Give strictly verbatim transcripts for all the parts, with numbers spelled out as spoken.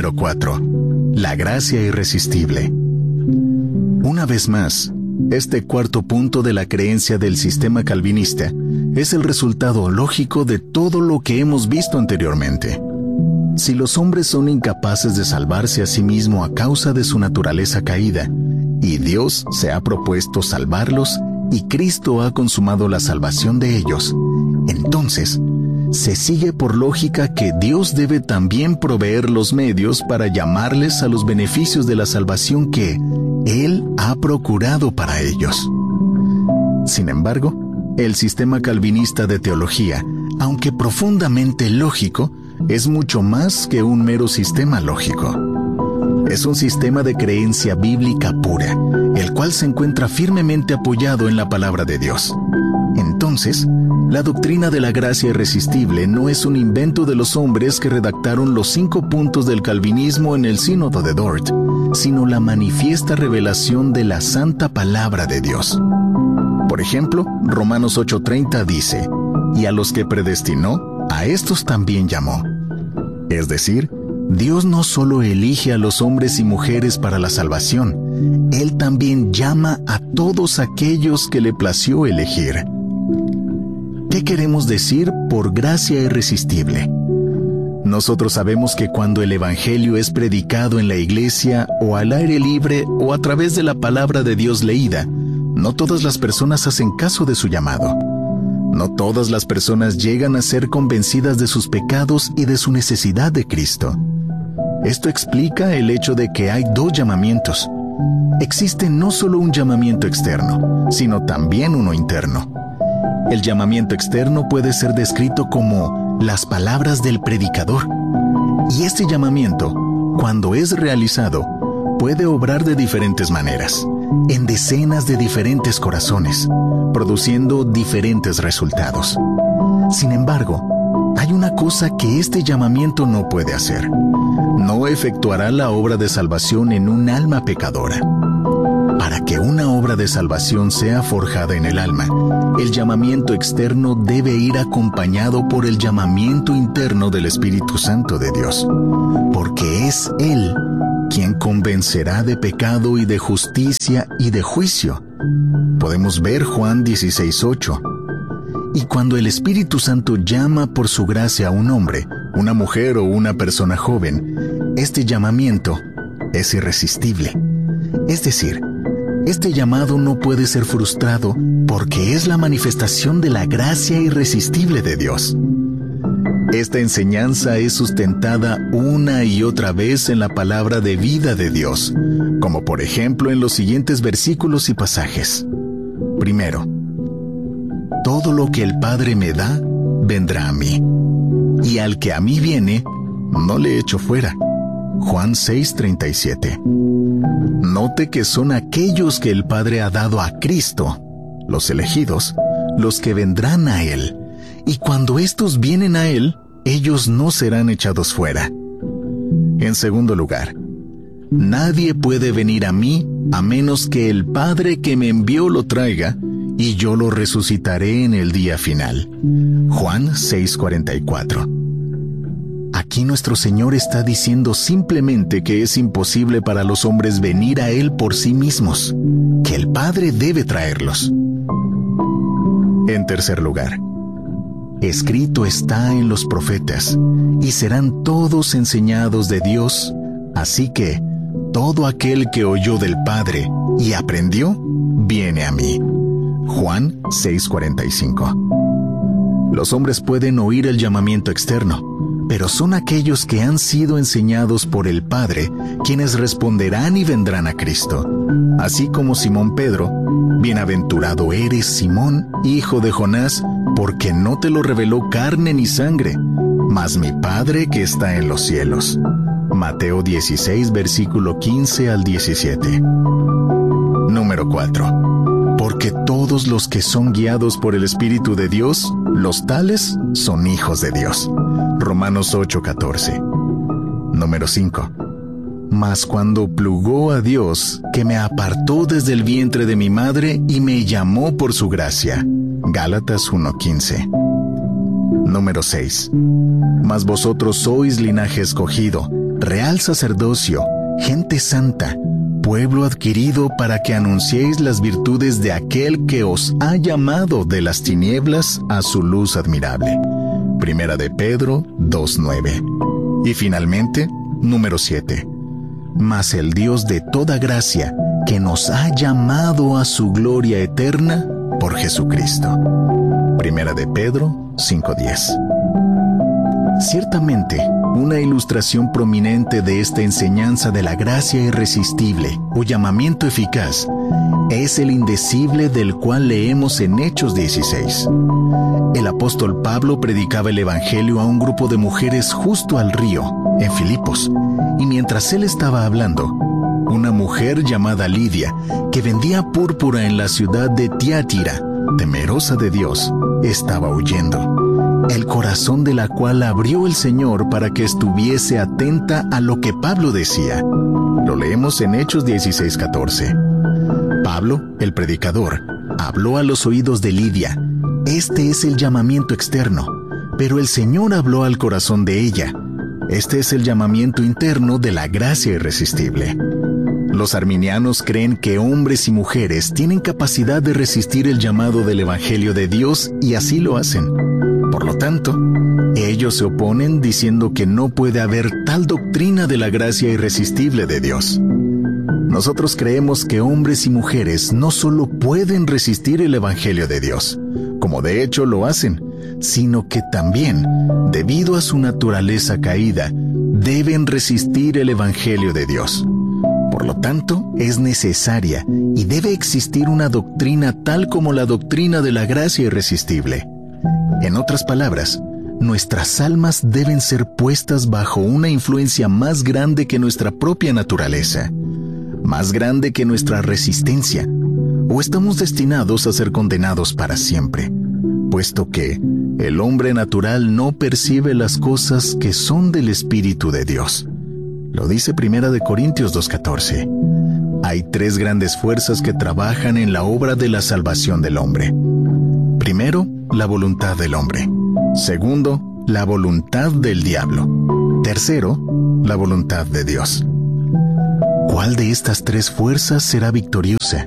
Número cuatro. La gracia irresistible. Una vez más, este cuarto punto de la creencia del sistema calvinista es el resultado lógico de todo lo que hemos visto anteriormente. Si los hombres son incapaces de salvarse a sí mismos a causa de su naturaleza caída, y Dios se ha propuesto salvarlos, y Cristo ha consumado la salvación de ellos, entonces, se sigue por lógica que Dios debe también proveer los medios para llamarles a los beneficios de la salvación que Él ha procurado para ellos. Sin embargo, el sistema calvinista de teología, aunque profundamente lógico, es mucho más que un mero sistema lógico. Es un sistema de creencia bíblica pura, el cual se encuentra firmemente apoyado en la palabra de Dios. Entonces, la doctrina de la gracia irresistible no es un invento de los hombres que redactaron los cinco puntos del calvinismo en el Sínodo de Dort, sino la manifiesta revelación de la santa palabra de Dios. Por ejemplo, Romanos ocho treinta dice, «Y a los que predestinó, a estos también llamó». Es decir, Dios no solo elige a los hombres y mujeres para la salvación, Él también llama a todos aquellos que le plació elegir. ¿Qué queremos decir por gracia irresistible? Nosotros sabemos que cuando el Evangelio es predicado en la iglesia o al aire libre o a través de la palabra de Dios leída, no todas las personas hacen caso de su llamado. No todas las personas llegan a ser convencidas de sus pecados y de su necesidad de Cristo. Esto explica el hecho de que hay dos llamamientos. Existe no solo un llamamiento externo, sino también uno interno. El llamamiento externo puede ser descrito como las palabras del predicador. Y este llamamiento, cuando es realizado, puede obrar de diferentes maneras, en decenas de diferentes corazones, produciendo diferentes resultados. Sin embargo, hay una cosa que este llamamiento no puede hacer. No efectuará la obra de salvación en un alma pecadora. Para que una obra de salvación sea forjada en el alma, el llamamiento externo debe ir acompañado por el llamamiento interno del Espíritu Santo de Dios, porque es Él quien convencerá de pecado y de justicia y de juicio. Podemos ver Juan dieciséis ocho. Y cuando el Espíritu Santo llama por su gracia a un hombre, una mujer o una persona joven, este llamamiento es irresistible. Es decir, este llamado no puede ser frustrado porque es la manifestación de la gracia irresistible de Dios. Esta enseñanza es sustentada una y otra vez en la palabra de vida de Dios, como por ejemplo en los siguientes versículos y pasajes. Primero, todo lo que el Padre me da, vendrá a mí, y al que a mí viene, no le echo fuera. Juan seis treinta y siete. Note que son aquellos que el Padre ha dado a Cristo, los elegidos, los que vendrán a Él, y cuando estos vienen a Él, ellos no serán echados fuera. En segundo lugar, nadie puede venir a mí a menos que el Padre que me envió lo traiga, y yo lo resucitaré en el día final. Juan seis cuarenta y cuatro. Aquí nuestro Señor está diciendo simplemente que es imposible para los hombres venir a Él por sí mismos, que el Padre debe traerlos. En tercer lugar, escrito está en los profetas, y serán todos enseñados de Dios, así que todo aquel que oyó del Padre y aprendió, viene a mí. Juan seis cuarenta y cinco. Los hombres pueden oír el llamamiento externo, pero son aquellos que han sido enseñados por el Padre quienes responderán y vendrán a Cristo. Así como Simón Pedro, bienaventurado eres, Simón, hijo de Jonás, porque no te lo reveló carne ni sangre, mas mi Padre que está en los cielos. Mateo dieciséis, versículo quince al diecisiete. Número cuatro. Porque todos los que son guiados por el Espíritu de Dios, los tales son hijos de Dios. Romanos ocho catorce. Número cinco. Mas cuando plugó a Dios, que me apartó desde el vientre de mi madre y me llamó por su gracia. Gálatas uno quince. Número seis. Mas vosotros sois linaje escogido, real sacerdocio, gente santa, pueblo adquirido para que anunciéis las virtudes de aquel que os ha llamado de las tinieblas a su luz admirable. Primera de Pedro dos nueve. Y finalmente, número siete. Mas el Dios de toda gracia, que nos ha llamado a su gloria eterna por Jesucristo. Primera de Pedro cinco diez. Ciertamente, una ilustración prominente de esta enseñanza de la gracia irresistible o llamamiento eficaz es el indecible del cual leemos en Hechos dieciséis. El apóstol Pablo predicaba el evangelio a un grupo de mujeres justo al río, en Filipos, y mientras él estaba hablando, una mujer llamada Lidia, que vendía púrpura en la ciudad de Tiatira, temerosa de Dios, estaba huyendo, el corazón de la cual abrió el Señor para que estuviese atenta a lo que Pablo decía. Lo leemos en Hechos dieciséis catorce. Pablo, el predicador, habló a los oídos de Lidia. Este es el llamamiento externo, pero el Señor habló al corazón de ella. Este es el llamamiento interno de la gracia irresistible. Los arminianos creen que hombres y mujeres tienen capacidad de resistir el llamado del Evangelio de Dios y así lo hacen. Por lo tanto, ellos se oponen diciendo que no puede haber tal doctrina de la gracia irresistible de Dios. Nosotros creemos que hombres y mujeres no solo pueden resistir el Evangelio de Dios, como de hecho lo hacen, sino que también, debido a su naturaleza caída, deben resistir el Evangelio de Dios. Por lo tanto, es necesaria y debe existir una doctrina tal como la doctrina de la gracia irresistible. En otras palabras, nuestras almas deben ser puestas bajo una influencia más grande que nuestra propia naturaleza, más grande que nuestra resistencia, o estamos destinados a ser condenados para siempre, puesto que el hombre natural no percibe las cosas que son del Espíritu de Dios. Lo dice Primera de Corintios dos catorce. Hay tres grandes fuerzas que trabajan en la obra de la salvación del hombre. Primero, la voluntad del hombre. Segundo, la voluntad del diablo. Tercero, la voluntad de Dios. ¿Cuál de estas tres fuerzas será victoriosa?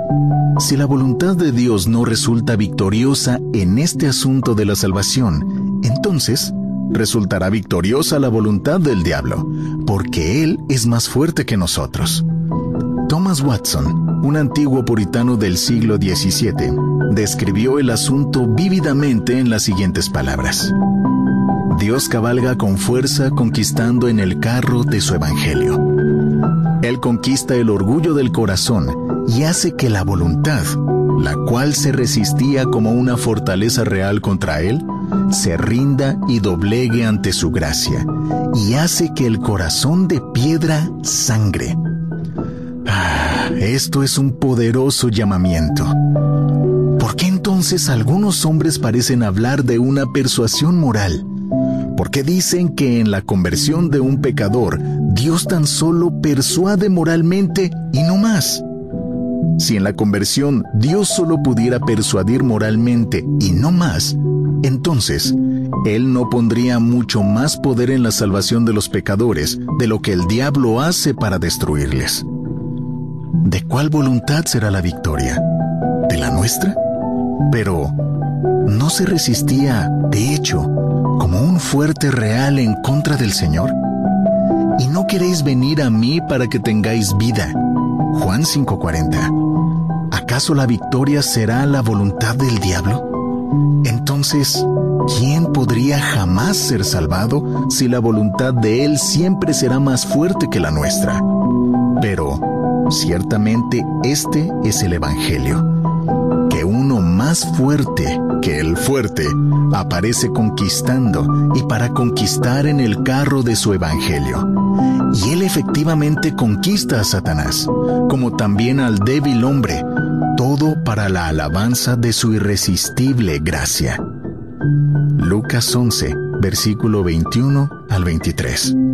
Si la voluntad de Dios no resulta victoriosa en este asunto de la salvación, entonces resultará victoriosa la voluntad del diablo, porque él es más fuerte que nosotros. Thomas Watson, un antiguo puritano del siglo diecisiete, describió el asunto vívidamente en las siguientes palabras: Dios cabalga con fuerza conquistando en el carro de su evangelio. Él conquista el orgullo del corazón y hace que la voluntad, la cual se resistía como una fortaleza real contra él, se rinda y doblegue ante su gracia, y hace que el corazón de piedra sangre. Ah, esto es un poderoso llamamiento. ¿Por qué entonces algunos hombres parecen hablar de una persuasión moral? ¿Por qué dicen que en la conversión de un pecador, Dios tan solo persuade moralmente y no más? Si en la conversión Dios solo pudiera persuadir moralmente y no más, entonces Él no pondría mucho más poder en la salvación de los pecadores de lo que el diablo hace para destruirles. ¿De cuál voluntad será la victoria? ¿De la nuestra? Pero ¿no se resistía, de hecho, como un fuerte real en contra del Señor? ¿Y no queréis venir a mí para que tengáis vida? Juan cinco cuarenta. ¿Acaso la victoria será la voluntad del diablo? Entonces, ¿quién podría jamás ser salvado si la voluntad de Él siempre será más fuerte que la nuestra? Pero, ciertamente, este es el Evangelio, que uno más fuerte que el fuerte aparece conquistando y para conquistar en el carro de su Evangelio. Y Él efectivamente conquista a Satanás, como también al débil hombre, todo para la alabanza de su irresistible gracia. Lucas once, versículo veintiuno al veintitrés.